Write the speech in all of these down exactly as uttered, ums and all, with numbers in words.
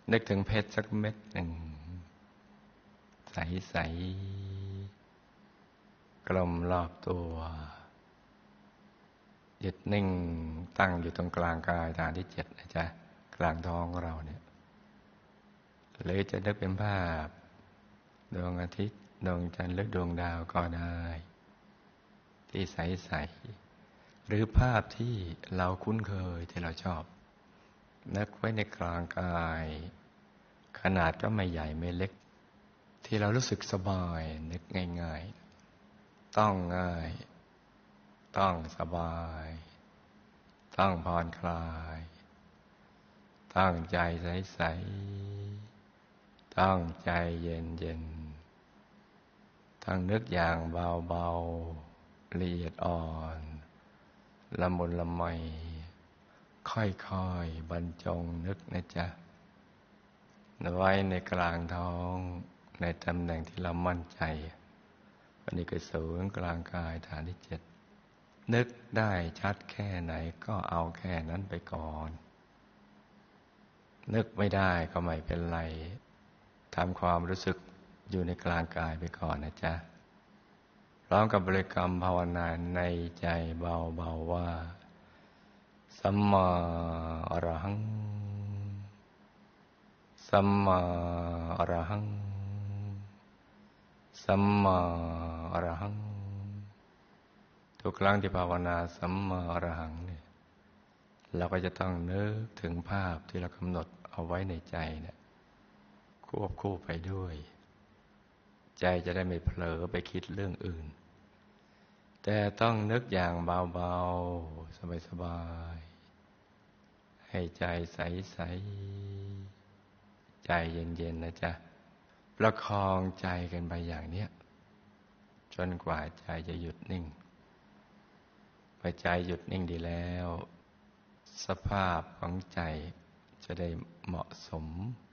นึกถึงเพชรสักเม็ดหนึ่งใสๆกลมรอบตัวหยุดนิ่งตั้งอยู่ตรงกลางกายฐานที่เจ็ดนะจ๊ะกลางท้องเราเนี่ยหรือจะนึกเป็นภาพดวงอาทิตย์ดวงจันทร์หรือดวงดาวก็ได้ที่ใสๆหรือภาพที่เราคุ้นเคยที่เราชอบนึกไว้ในกลางกายขนาดก็ไม่ใหญ่ไม่เล็กที่เรารู้สึกสบายนึกง่ายๆต้องง่ายต้องสบายต้องผ่อนคลายตั้งใจใสๆตั้งใจเย็นๆทั้งนึกอย่างเบาๆละเอียดอ่อนละมุนละไมค่อยๆบรรจงนึกนะจ๊ะไว้ในกลางท้องในตำแหน่งที่เรามั่นใจวันนี้ก็ศูนย์กลางกายฐานที่เจ็ดนึกได้ชัดแค่ไหนก็เอาแค่นั้นไปก่อนนึกไม่ได้ก็ไม่เป็นไรทำความรู้สึกอยู่ในกลางกายไปก่อนนะจ๊ะพร้อมกับบริกรรมภาวนาในใจเบาๆว่าสัมมาอรหังสัมมาอรหังสัมมาอรหังทุกครั้งที่ภาวนาสัมมาอรหังเนี่ยเราก็จะต้องนึกถึงภาพที่เรากำหนดเอาไว้ในใจเนี่ยควบคู่ไปด้วยใจจะได้ไม่เผลอไปคิดเรื่องอื่นแต่ต้องนึกอย่างเบาๆสบายๆให้ใจใสๆใจเย็นๆนะจ๊ะประคองใจกันไปอย่างเนี้ยจนกว่าใจจะหยุดนิ่งพอใจหยุดนิ่งดีแล้วสภาพของใจจะได้เหมาะสม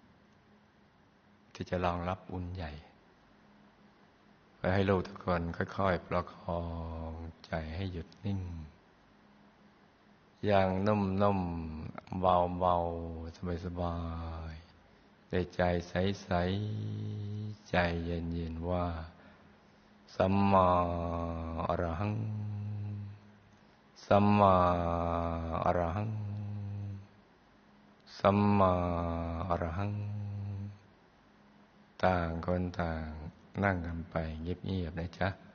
ที่จะรองรับบุญใหญ่เพื่อให้ลูกทุกคนค่อยๆประคองใจให้หยุดนิ่งอย่างนุ่มๆเบาๆสบายๆด้วยใจใสๆใจเย็นๆว่าสัมมาอรหังสัมมาอรหังสัมมาอรหังต่างคนต่างนั่งกันไปเงียบๆนะจ๊ะ